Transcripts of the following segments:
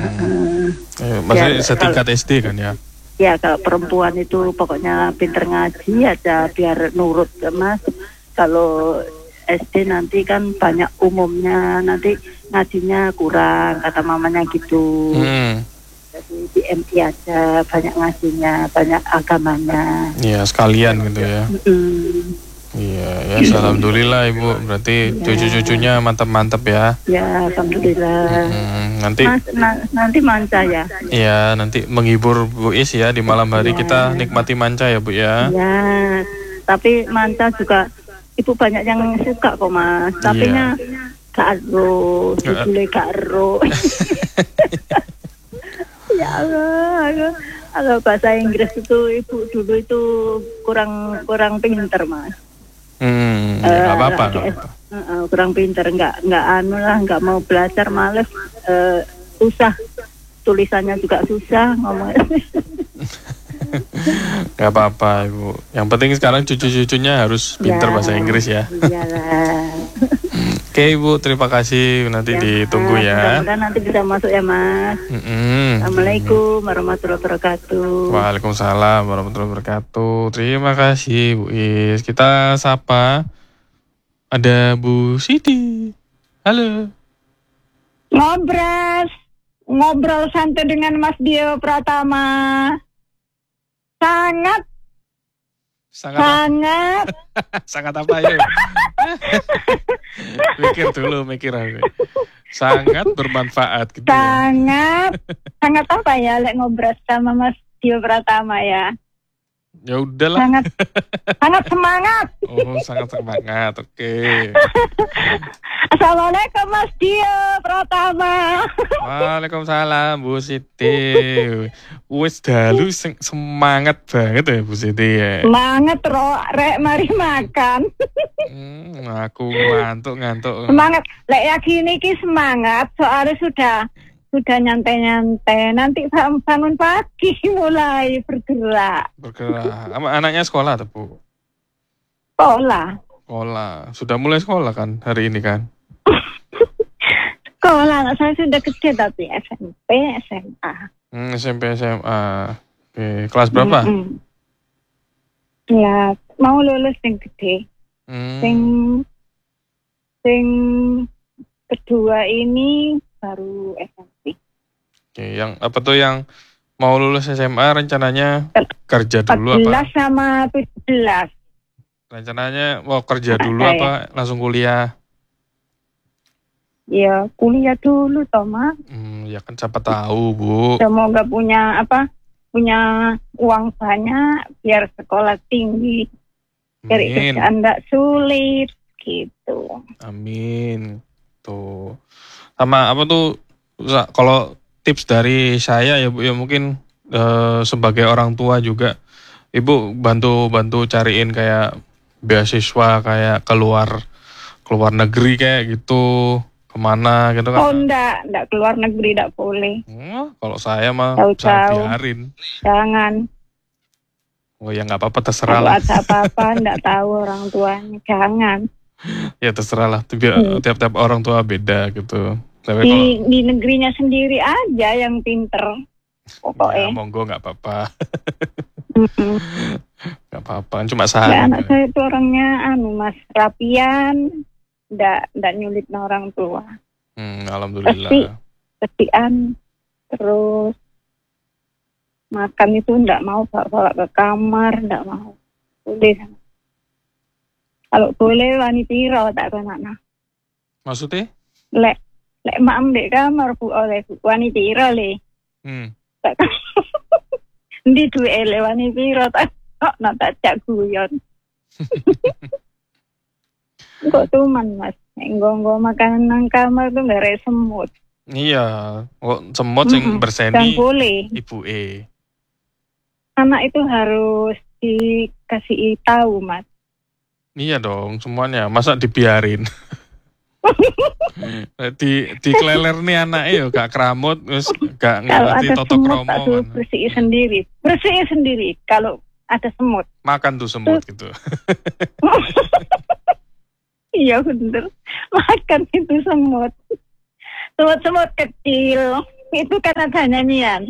Maksudnya Ya, setingkat SD kan ya? Ya kalau perempuan itu pokoknya pinter ngaji aja biar nurut ya Mas. Kalau SD nanti kan banyak umumnya, nanti ngajinya kurang kata mamanya gitu. Jadi di MI aja banyak ngajinya, banyak agamanya. Iya sekalian gitu ya. Iya ya, alhamdulillah Ibu. Berarti cucu-cucunya mantap-mantap ya. Ya alhamdulillah. Nanti Mas, nanti manca ya. Iya, nanti menghibur Bu Is ya di malam hari kita nikmati manca ya Bu ya. Ya, tapi manca juga Ibu banyak yang suka kok Mas. Tapi nya gak ero, judulnya gak ero. Ya Allah, kalau bahasa Inggris itu Ibu dulu itu kurang pinter Mas. Nggak apa-apa. Kurang pinter, nggak mau belajar, males, susah, tulisannya juga susah ngomongnya. Nggak apa-apa Ibu. Yang penting sekarang cucu-cucunya harus pinter bahasa Inggris ya. Iyalah. Oke Ibu, terima kasih. Nanti ditunggu ya. Mudah-mudahan nanti bisa masuk ya Mas. Assalamualaikum warahmatullahi wabarakatuh. Waalaikumsalam warahmatullahi wabarakatuh. Terima kasih Bu Is. Kita sapa. Ada Bu Siti. Halo. Ngobrol santai dengan Mas Dio Pratama. Sangat Sangat apa ya? mikir aku. Sangat bermanfaat gitu. Sangat apa ya lek ngobrol sama Mas Dio Pratama ya. Ya udahlah. Sangat semangat. Oh, sangat semangat. Oke. Assalamualaikum Mas Dio Pratama. Waalaikumsalam Bu Siti. Wes dalu semangat banget ya Bu Siti ya. Semangat rek mari makan. Aku ngantuk. Semangat. Lek yakin iki semangat soalnya sudah nyantai-nyantai. Nanti bangun pagi mulai bergerak. Anaknya sekolah tuh Bu? Sekolah. Sudah mulai sekolah kan hari ini kan? Sekolah, saya sudah kecil tapi SMP, SMA. SMP, SMA. Oke, kelas berapa? Ya, mau lulus yang gede. Sing kedua ini baru SMP. Oke, yang apa tuh yang mau lulus SMA rencananya kerja dulu 14 apa? sama 17. Rencananya mau kerja dulu apa langsung kuliah? Ya, kuliah dulu toh, Mak. Ya kan siapa tahu, Bu. Semoga punya uang banyak biar sekolah tinggi. Cari kerjaan enggak sulit gitu. Amin. Tuh. Sama apa tuh kalau tips dari saya ya Bu ya mungkin sebagai orang tua juga Ibu bantu cariin kayak beasiswa kayak keluar negeri kayak gitu. Kemana gitu kan? Oh enggak keluar negeri, enggak boleh. Kalau saya mah saya biarin. Jangan. Oh ya nggak apa-apa, terserah lah. Kalau ada apa-apa enggak tahu orang tuanya, jangan. Ya terserah lah, tiap-tiap orang tua beda gitu. Tapi di negerinya sendiri aja yang pinter. Pokoknya. Ya, monggo nggak apa-apa. Nggak apa-apa, cuma saran. Ya, anak saya itu orangnya Mas, rapian. Nggak nyulit orang tua. Alhamdulillah. Kesian, terus makan itu nggak mau bawa ke kamar, nggak mau. Boleh. Kalau boleh wani piro tak anak. Maksudnya? Lek maam di kamar bu oleh wani piro le. Di duwe le wani piro tak kok tak cak guyon. Kok tuman Mas, nggo makanan nang kamar tuh nggak semut. Iya, semut yang berseni Ibu E. Anak itu harus dikasih tahu Mas. Iya dong, semuanya. Masa dibiarin? Dikleler nih anaknya ya, gak keramut, terus gak ngerti toto kromo. Kalau ada semut, bersihin sendiri. Kalau ada semut. Makan tuh semut gitu. Iya bener, makan itu semut kecil, Itu kan ada nyanyian.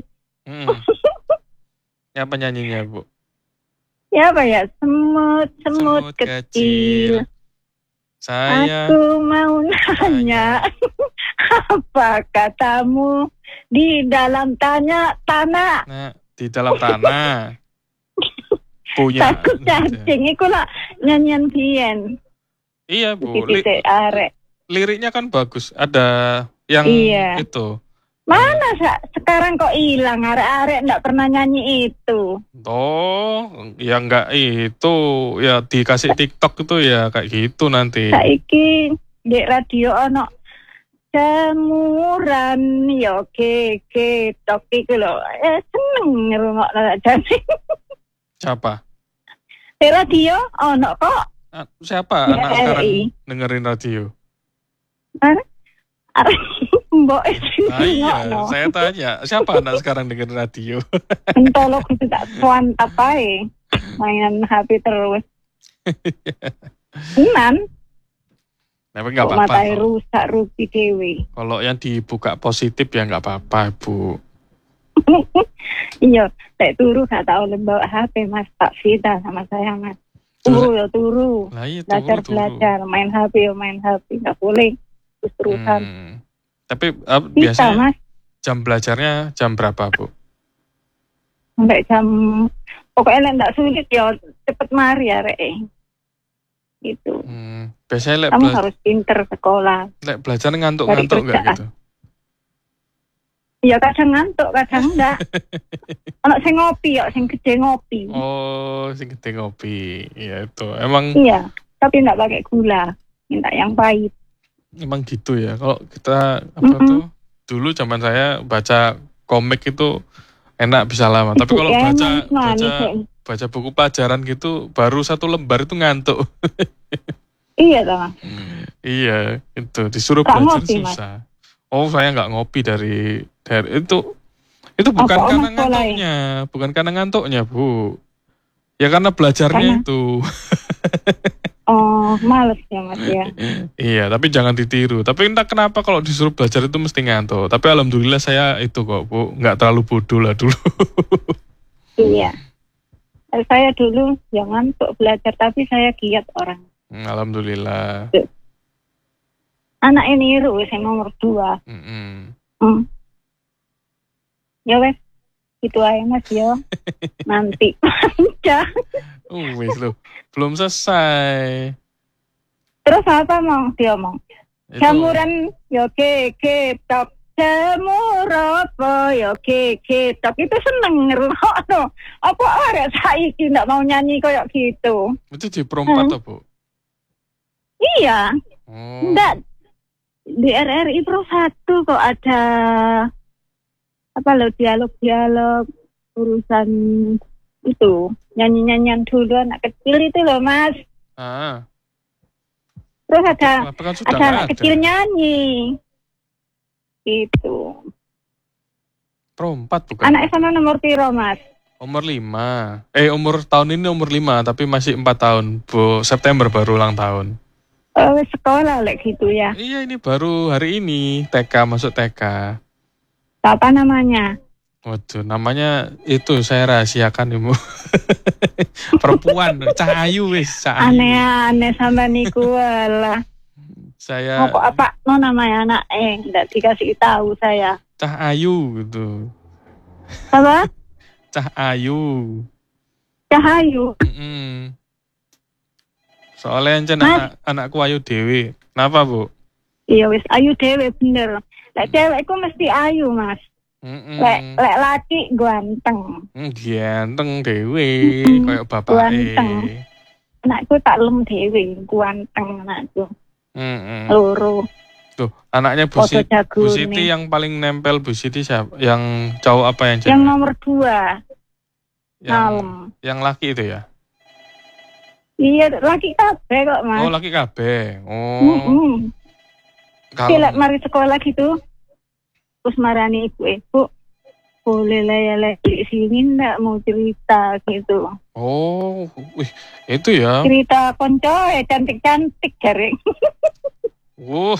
Ya penyanyinya, Bu? Ya apa ya? Semut kecil. Saya Aku mau nanya, apa katamu di dalam tanah? Nah, di dalam tanah punya. Takut cacing, iku lah nyanyian biyen. Iya, Bu. Titik arek. Liriknya kan bagus. Ada yang itu. Mana sekarang kok hilang, arek-arek ndak pernah nyanyi itu. Oh, ya enggak itu, ya dikasih TikTok itu ya kayak gitu nanti. Saiki di radio ono jemuran yo keke tok iku lho. Seneng ngrungokno jane. Siapa? Di radio ono kok. Siapa anak sekarang dengerin radio? Mbok iya, saya tanya, siapa anak sekarang dengerin radio? Entolok itu tak suantap ae. Mainan HP terus. Enan. Tapi nggak apa-apa. Matai rusak rugi dewe. Kalau yang dibuka positif ya nggak apa-apa, Bu. Iya, tak turu gak tahu bawa HP Mas, tak Vita sama saya Mas. Turu ya turu. Nah, iya, belajar, main HP ya main HP, nggak boleh terus-terusan. Tapi Bisa, biasanya Mas. jam belajarnya jam berapa, Bu? Sampai jam, pokoknya nggak sulit ya, cepet mari ya Rek. Gitu. Biasanya kamu harus pinter sekolah. Belajar ngantuk-ngantuk nggak gitu? Iya kadang ngantuk, kadang enggak. Anak sing ngopi ya, sing gede ngopi. Oh, sing gede ngopi. Ya itu. Emang iya, tapi enggak pakai gula. Minta yang pahit. Emang gitu ya. Kalau kita tuh dulu zaman saya baca komik itu enak bisa lama. Tapi kalau baca buku pelajaran gitu baru 1 lembar itu ngantuk. Iya toh. Iya, itu disuruh belajar susah. Mas. Oh, saya nggak ngopi dari itu bukan karena ngantuknya, bukan karena ngantuknya, Bu. Ya karena belajarnya itu. Oh, males ya Mas ya. Iya, tapi jangan ditiru. Tapi entah kenapa kalau disuruh belajar itu mesti ngantuk. Tapi alhamdulillah saya itu kok, Bu, nggak terlalu bodoh lah dulu. Iya. Saya dulu yang ngantuk belajar, tapi saya giat orang. Alhamdulillah. Anak ini yang nomor 2. Ya wes, itu aja Mas ya. Nanti panjang. Wes lo, belum selesai. Terus apa mau diomong? Jamuran yo keke top. Jamur apa yo keke top. Itu seneng ngerungokno. Apa arek saiki ndak mau nyanyi koyo gitu? Itu di Pro 4 toh, Bu? Iya. Enggak. Di RRI Pro 1 kok ada apa lo dialog urusan itu nyanyi-nyanyian dulu anak kecil itu loh Mas. Terus ada anak kecil nyanyi itu. Pro 4 bukan? Anak SMA nomor piro Mas? Umur 5. Umur tahun ini umur 5 tapi masih 4 tahun. Bu, September baru ulang tahun. Sekolah gitu ya. Iya, ini baru hari ini TK, masuk TK. Apa namanya? Waduh, namanya itu saya rahasiakan Ibu. Perempuan, Cahayu wis, Cahayu. Aneh-aneh sama niku lah. Saya apa no namanya anak enggak dikasih tahu saya. Cahayu gitu. Apa? Cahayu. Cahayu. Soalnya encen anakku Ayu Dewi. Kenapa, Bu? Iya wis Ayu Dewi bener. Lek cewekku mesti ayu, Mas. Lek laki ganteng. Ganteng Dewi, kayak bapake. Ganteng. Anakku tak lem Dewi, ganteng anakku. Loro. Tuh, anaknya Bu Siti yang paling nempel Bu Siti siapa? Yang cowok apa yang cewek? Yang nomor 2. Yang laki itu ya? Iya, laki kabeh kok, Mas. Oh, laki kabeh. Oh. Kalau mari sekolah gitu, terus marani ibu, boleh lah di sini ndak mau cerita gitu. Oh, wih, itu ya. Cerita konco cantik-cantik garing. Wow.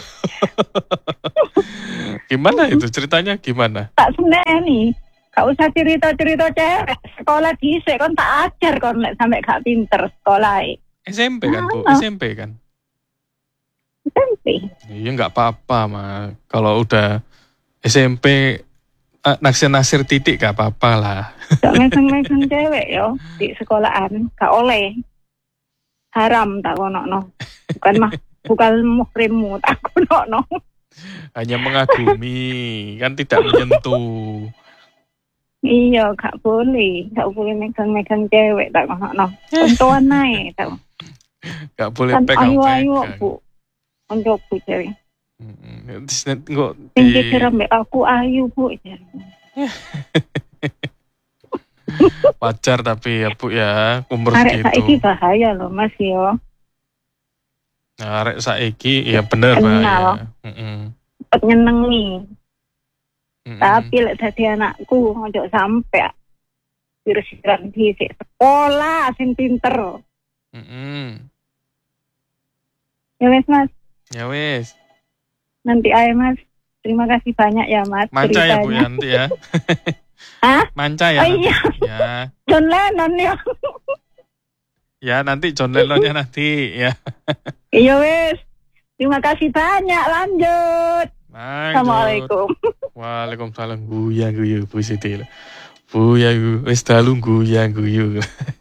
Gimana itu ceritanya gimana? Tak seneni. Gak usah cerita-cerita cewek. Sekolah dhisik kon tak ajar kon nek sampe gak pinter sekolah. SMP kan Bu? SMP kan? SMP. Iya nggak apa-apa mah. Kalau udah SMP naksir-naksir titik gak apa-apa lah. Gak meseng-meseng cewek yo di sekolahan. Gak oleh. Haram tak konokno. Bukan muhrimmu tak konokno. Hanya mengagumi, kan tidak menyentuh. Iya, gak boleh megang-megang cewek tak konokno. Contohan ae tak. Gak boleh Kan pegang-pegang. ayu-ayu Bu. Koncoku cewek. Terus kok Sing pikir ambek aku ayu Bu. wajar tapi ya Bu ya, umur Arek saiki segitu. bahaya loh Mas yo. Nah, arek saiki ya bener Kenal. bahaya. Cepet nyenengi. Tapi lek dadi anakku ojo sampe virus-virusan di sekolah sing pinter. Ya wes Mas, Ya wes, nanti aja Mas. Terima kasih banyak ya Mas. manca ya Bu ceritanya. ya nanti ya. Hah? Manca ya. Oh, Nanti. iya. Ya. John Lennon ya. Ya nanti John Lennonnya nanti ya. Iya wes. Terima kasih banyak. Lanjut. Lanjut. Assalamualaikum. Waalaikumsalam. Guyu Bu Siti. Guyu wis dalu guyu.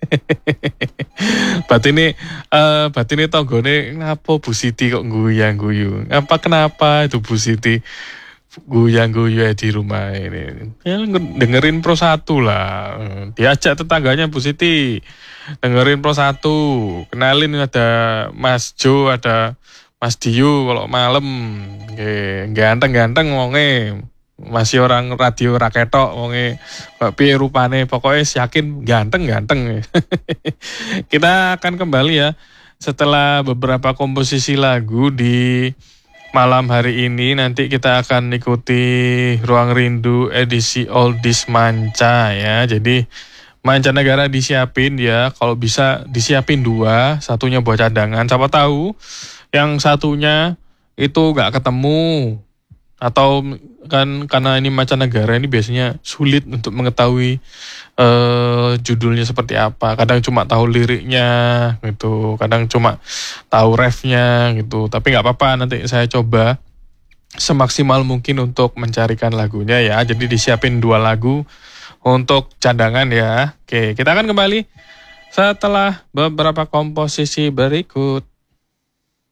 Batine tanggane ngapa Bu Siti kok guyu. Kenapa itu Bu Siti guyu di rumah ini. Ya dengerin Pro 1 lah. Diajak tetangganya Bu Siti. Dengerin Pro 1. Kenalin ada Mas Jo, ada Mas Diyu kalau malam. Ganteng-ganteng wonge. Masih orang radio raketok wonge kok piye rupane pokoknya yakin ganteng. Kita akan kembali ya setelah beberapa komposisi lagu di malam hari ini. Nanti kita akan ikuti Ruang Rindu edisi Oldies Manca ya. Jadi mancanegara disiapin ya, kalau bisa disiapin 2, satunya buat cadangan. Siapa tahu yang satunya itu nggak ketemu, atau kan karena ini mancanegara ini biasanya sulit untuk mengetahui judulnya seperti apa. Kadang cuma tahu liriknya gitu, kadang cuma tahu refnya gitu. Tapi nggak apa-apa, nanti saya coba semaksimal mungkin untuk mencarikan lagunya ya. Jadi disiapin 2 lagu untuk cadangan ya. Oke, kita akan kembali setelah beberapa komposisi berikut.